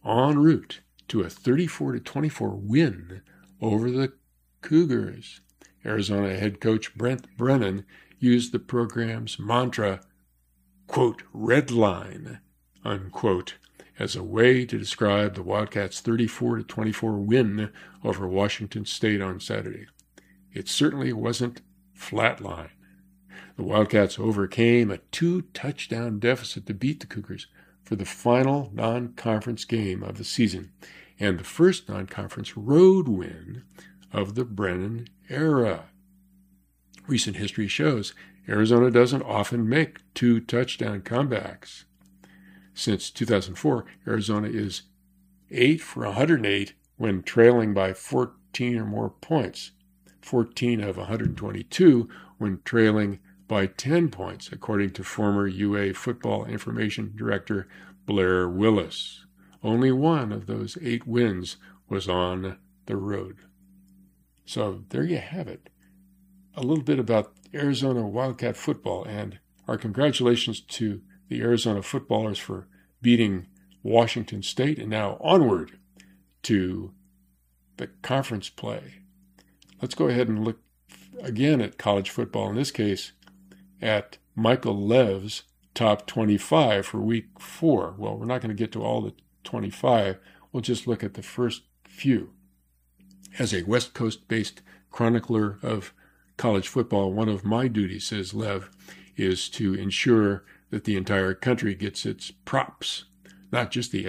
en route to a 34-24 win over the Cougars. Arizona head coach Brent Brennan used the program's mantra, quote, red line, unquote, as a way to describe the Wildcats' 34-24 win over Washington State on Saturday. It certainly wasn't flatline. The Wildcats overcame a 2-touchdown deficit to beat the Cougars for the final non-conference game of the season and the first non-conference road win of the Brennan era. Recent history shows Arizona doesn't often make 2-touchdown comebacks. Since 2004, Arizona is 8 for 108 when trailing by 14 or more points, 14 of 122 when trailing by 10 points, according to former UA football information director Blair Willis. Only one of those 8 wins was on the road. So there you have it. A little bit about Arizona Wildcat football, and our congratulations to the Arizona footballers for beating Washington State, and now onward to the conference play. Let's go ahead and look again at college football, in this case at Michael Lev's top 25 for week 4. Well, we're not going to get to all the 25. We'll just look at the first few. As a West Coast-based chronicler of college football, one of my duties, says Lev, is to ensure that the entire country gets its props, not just the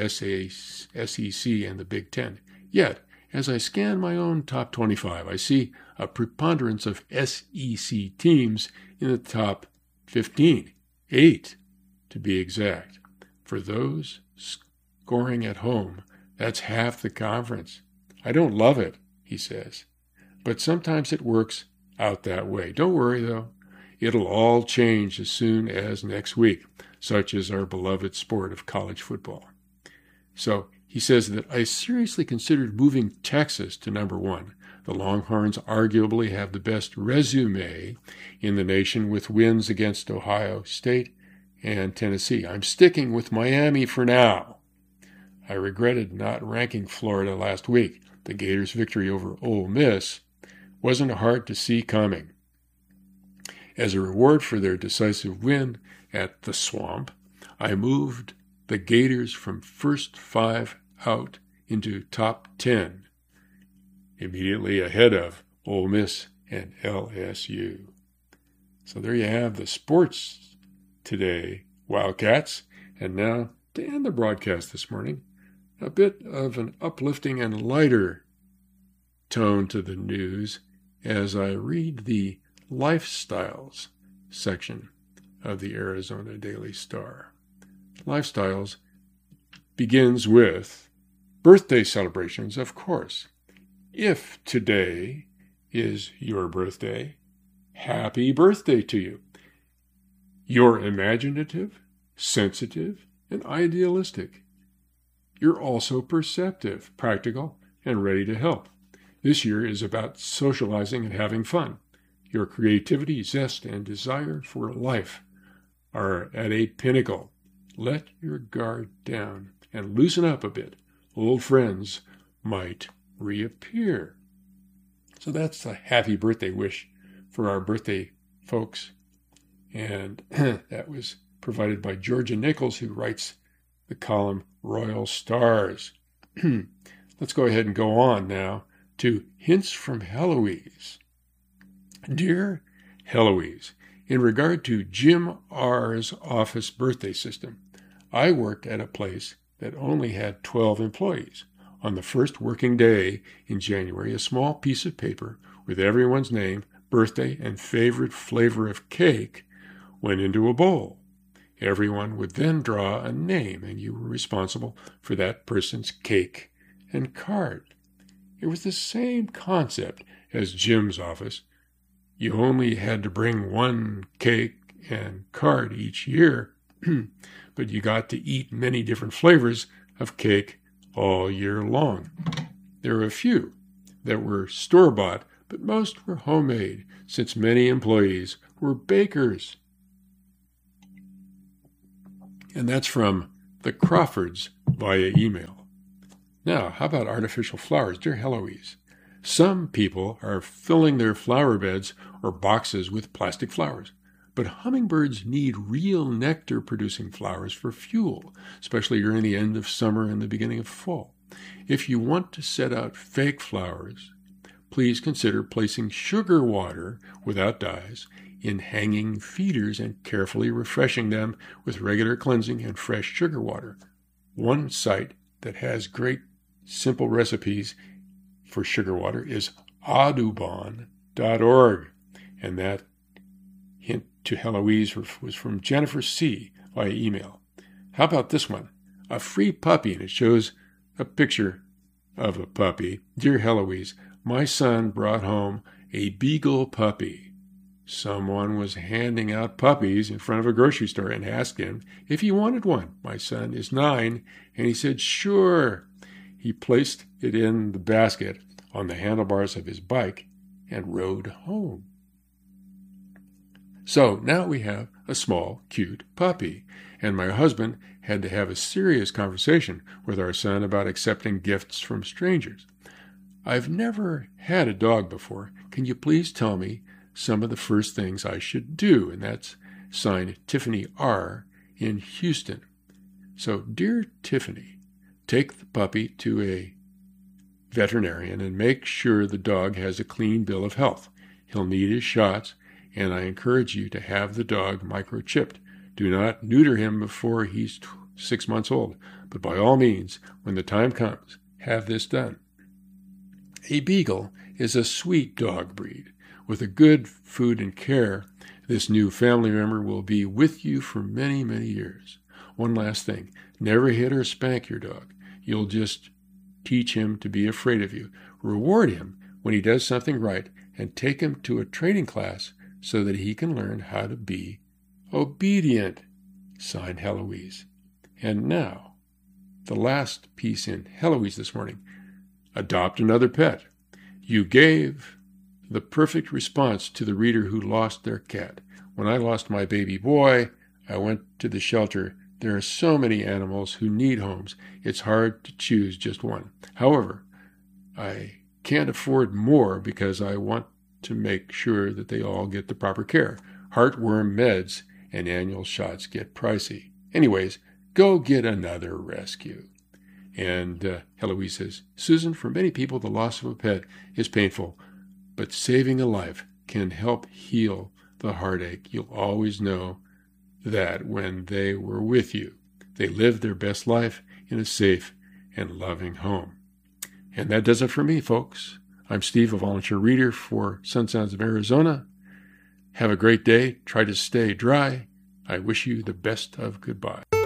SEC and the Big Ten. Yet, as I scan my own top 25, I see a preponderance of SEC teams in the top 15, 8 to be exact. For those scoring at home, that's half the conference. I don't love it, he says, but sometimes it works out that way. Don't worry, though. It'll all change as soon as next week, such is our beloved sport of college football. So he says that I seriously considered moving Texas to number 1. The Longhorns arguably have the best resume in the nation with wins against Ohio State and Tennessee. I'm sticking with Miami for now. I regretted not ranking Florida last week. The Gators' victory over Ole Miss wasn't hard to see coming. As a reward for their decisive win at the Swamp, I moved the Gators from first 5 out into top 10, immediately ahead of Ole Miss and LSU. So there you have the sports today, Wildcats. And now, to end the broadcast this morning, a bit of an uplifting and lighter tone to the news as I read the Lifestyles section of the Arizona Daily Star. Lifestyles begins with birthday celebrations, of course. If today is your birthday, happy birthday to you. You're imaginative, sensitive, and idealistic. You're also perceptive, practical, and ready to help. This year is about socializing and having fun. Your creativity, zest, and desire for life are at a pinnacle. Let your guard down and loosen up a bit. Old friends might reappear. So that's a happy birthday wish for our birthday folks. And that was provided by Georgia Nichols, who writes the column Royal Stars. Let's go ahead and go on now to Hints from Heloise. Dear Heloise, in regard to Jim R.'s office birthday system, I worked at a place that only had 12 employees. On the first working day in January, a small piece of paper with everyone's name, birthday, and favorite flavor of cake went into a bowl. Everyone would then draw a name, and you were responsible for that person's cake and card. It was the same concept as Jim's office. You only had to bring one cake and card each year, but you got to eat many different flavors of cake all year long. There were a few that were store-bought, but most were homemade, since many employees were bakers. And that's from the Crawfords via email. Now, how about artificial flowers? Dear Heloise, some people are filling their flower beds or boxes with plastic flowers. But hummingbirds need real nectar-producing flowers for fuel, especially during the end of summer and the beginning of fall. If you want to set out fake flowers, please consider placing sugar water without dyes in hanging feeders and carefully refreshing them with regular cleansing and fresh sugar water. One site that has great simple recipes for sugar water is audubon.org, and that hint to Heloise was from Jennifer C. via email. How about this one? A free puppy, and it shows a picture of a puppy. Dear Heloise, my son brought home a beagle puppy. Someone was handing out puppies in front of a grocery store and asked him if he wanted one. My son is 9, and he said, sure. He placed it in the basket on the handlebars of his bike and rode home. So now we have a small, cute puppy, and my husband had to have a serious conversation with our son about accepting gifts from strangers. I've never had a dog before. Can you please tell me some of the first things I should do? And that's signed Tiffany R. in Houston. So, dear Tiffany, take the puppy to a veterinarian and make sure the dog has a clean bill of health. He'll need his shots, and I encourage you to have the dog microchipped. Do not neuter him before he's 6 months old, but by all means, when the time comes, have this done. A beagle is a sweet dog breed. With a good food and care, this new family member will be with you for many, many years. One last thing, never hit or spank your dog. You'll just teach him to be afraid of you. Reward him when he does something right and take him to a training class so that he can learn how to be obedient. Signed, Heloise. And now, the last piece in Heloise this morning. Adopt another pet. You gave the perfect response to the reader who lost their cat. When I lost my baby boy, I went to the shelter. There are so many animals who need homes. It's hard to choose just one. However, I can't afford more because I want to make sure that they all get the proper care. Heartworm meds and annual shots get pricey. Anyways, go get another rescue. And Heloise says, Susan, for many people, the loss of a pet is painful, but saving a life can help heal the heartache. You'll always know that when they were with you, they lived their best life in a safe and loving home. And that does it for me, folks. I'm Steve, a volunteer reader for Sun Sounds of Arizona. Have a great day. Try to stay dry. I wish you the best of goodbye.